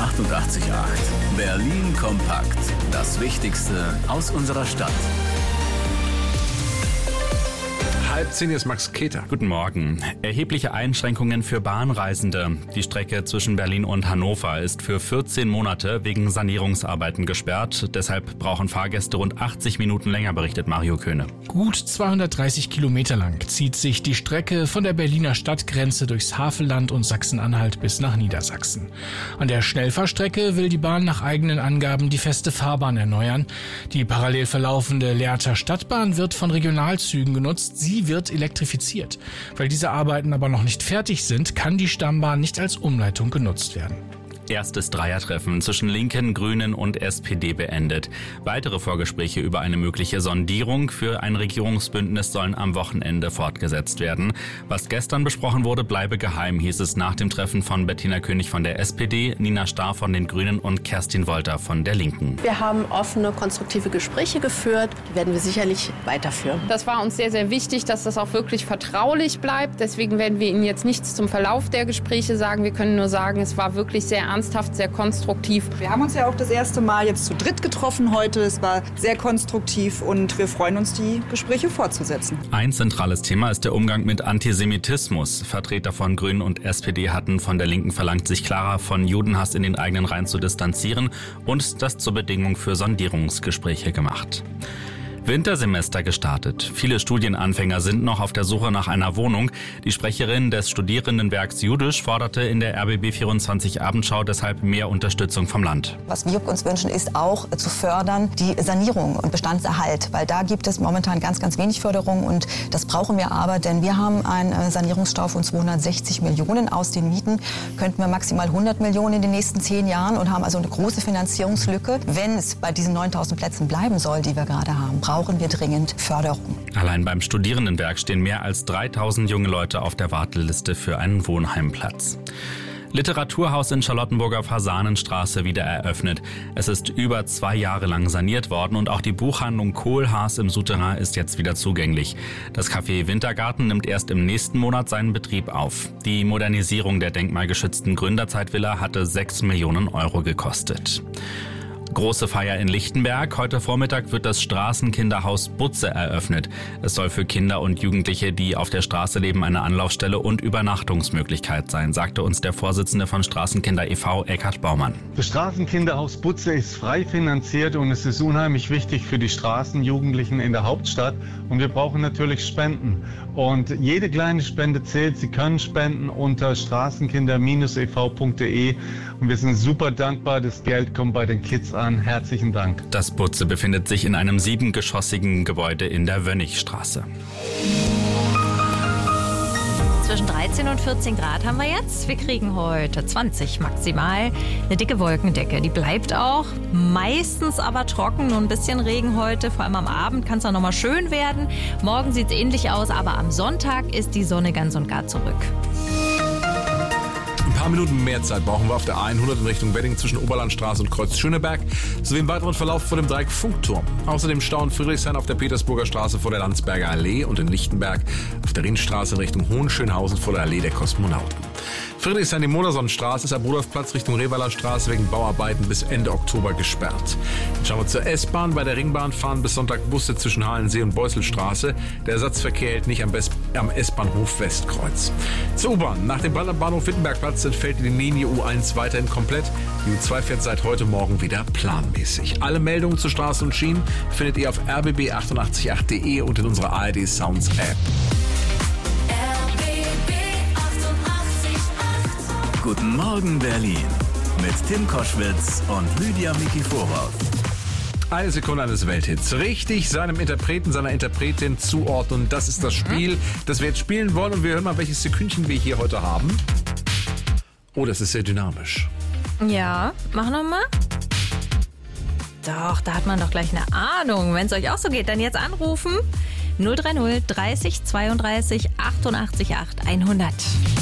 88,8. Berlin kompakt. Das Wichtigste aus unserer Stadt. 9:30 ist Max Keter. Guten Morgen. Erhebliche Einschränkungen für Bahnreisende. Die Strecke zwischen Berlin und Hannover ist für 14 Monate wegen Sanierungsarbeiten gesperrt. Deshalb brauchen Fahrgäste rund 80 Minuten länger, berichtet Mario Köhne. Gut 230 Kilometer lang zieht sich die Strecke von der Berliner Stadtgrenze durchs Havelland und Sachsen-Anhalt bis nach Niedersachsen. An der Schnellfahrstrecke will die Bahn nach eigenen Angaben die feste Fahrbahn erneuern. Die parallel verlaufende Lehrter Stadtbahn wird von Regionalzügen genutzt. Sie wird elektrifiziert. Weil diese Arbeiten aber noch nicht fertig sind, kann die Stammbahn nicht als Umleitung genutzt werden. Erstes Dreiertreffen zwischen Linken, Grünen und SPD beendet. Weitere Vorgespräche über eine mögliche Sondierung für ein Regierungsbündnis sollen am Wochenende fortgesetzt werden. Was gestern besprochen wurde, bleibe geheim, hieß es nach dem Treffen von Bettina König von der SPD, Nina Starr von den Grünen und Kerstin Wolter von der Linken. Wir haben offene, konstruktive Gespräche geführt. Die werden wir sicherlich weiterführen. Das war uns sehr, sehr wichtig, dass das auch wirklich vertraulich bleibt. Deswegen werden wir Ihnen jetzt nichts zum Verlauf der Gespräche sagen. Wir können nur sagen, es war wirklich sehr ernsthaft, sehr konstruktiv. Wir haben uns ja auch das erste Mal jetzt zu dritt getroffen heute. Es war sehr konstruktiv und wir freuen uns, die Gespräche fortzusetzen. Ein zentrales Thema ist der Umgang mit Antisemitismus. Vertreter von Grünen und SPD hatten von der Linken verlangt, sich klarer von Judenhass in den eigenen Reihen zu distanzieren und das zur Bedingung für Sondierungsgespräche gemacht. Wintersemester gestartet. Viele Studienanfänger sind noch auf der Suche nach einer Wohnung. Die Sprecherin des Studierendenwerks Jüdisch forderte in der RBB24 Abendschau deshalb mehr Unterstützung vom Land. Was wir uns wünschen, ist auch zu fördern die Sanierung und Bestandserhalt, weil da gibt es momentan ganz, ganz wenig Förderung und das brauchen wir aber, denn wir haben einen Sanierungsstau von 260 Millionen. Aus den Mieten könnten wir maximal 100 Millionen in den nächsten 10 Jahren und haben also eine große Finanzierungslücke. Wenn es bei diesen 9.000 Plätzen bleiben soll, die wir gerade haben, brauchen wir dringend Förderung. Allein beim Studierendenwerk stehen mehr als 3.000 junge Leute auf der Warteliste für einen Wohnheimplatz. Literaturhaus in Charlottenburger Fasanenstraße wieder eröffnet. Es ist über 2 Jahre lang saniert worden und auch die Buchhandlung Kohlhaas im Souterrain ist jetzt wieder zugänglich. Das Café Wintergarten nimmt erst im nächsten Monat seinen Betrieb auf. Die Modernisierung der denkmalgeschützten Gründerzeitvilla hatte 6 Millionen Euro gekostet. Große Feier in Lichtenberg. Heute Vormittag wird das Straßenkinderhaus Butze eröffnet. Es soll für Kinder und Jugendliche, die auf der Straße leben, eine Anlaufstelle und Übernachtungsmöglichkeit sein, sagte uns der Vorsitzende von Straßenkinder e.V., Eckhard Baumann. Das Straßenkinderhaus Butze ist frei finanziert und es ist unheimlich wichtig für die Straßenjugendlichen in der Hauptstadt. Und wir brauchen natürlich Spenden. Und jede kleine Spende zählt. Sie können spenden unter straßenkinder-ev.de. Und wir sind super dankbar. Das Geld kommt bei den Kids an. Herzlichen Dank. Das Butze befindet sich in einem 7-geschossigen Gebäude in der Wönnigstraße. Zwischen 13 und 14 Grad haben wir jetzt. Wir kriegen heute 20 maximal. Eine dicke Wolkendecke, die bleibt auch. Meistens aber trocken, nur ein bisschen Regen heute. Vor allem am Abend kann es auch nochmal schön werden. Morgen sieht es ähnlich aus, aber am Sonntag ist die Sonne ganz und gar zurück. Ein paar Minuten mehr Zeit brauchen wir auf der 100 in Richtung Wedding zwischen Oberlandstraße und Kreuz Schöneberg sowie im weiteren Verlauf vor dem Dreieck Funkturm. Außerdem Stau in Friedrichshain auf der Petersburger Straße vor der Landsberger Allee und in Lichtenberg auf der Rinnstraße in Richtung Hohenschönhausen vor der Allee der Kosmonauten. Friedrichshain, die Modersonnenstraße ist am Rudolfplatz Richtung Revaler Straße wegen Bauarbeiten bis Ende Oktober gesperrt. Dann schauen wir zur S-Bahn. Bei der Ringbahn fahren bis Sonntag Busse zwischen Halensee und Beuselstraße. Der Ersatzverkehr hält nicht am S-Bahnhof Westkreuz. Zur U-Bahn. Nach dem Bahnhof Wittenbergplatz entfällt die Linie U1 weiterhin komplett. Die U2 fährt seit heute Morgen wieder planmäßig. Alle Meldungen zu Straßen und Schienen findet ihr auf rbb888.de und in unserer ARD Sounds App. Guten Morgen Berlin mit Tim Koschwitz und Lydia Mikiforov. Eine Sekunde eines Welthits. Richtig seinem Interpreten, seiner Interpretin zuordnen. Das ist das Spiel, das wir jetzt spielen wollen. Und wir hören mal, welches Sekündchen wir hier heute haben. Oh, das ist sehr dynamisch. Ja, mach nochmal. Doch, da hat man doch gleich eine Ahnung. Wenn es euch auch so geht, dann jetzt anrufen. 030 30 32 88 8 100.